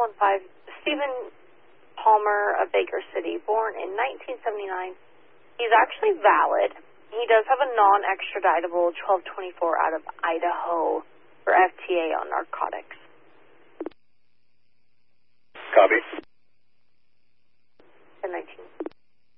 515, Stephen Palmer of Baker City, born in 1979. He's actually valid. He does have a non-extraditable 1224 out of Idaho for FTA on narcotics. Copy.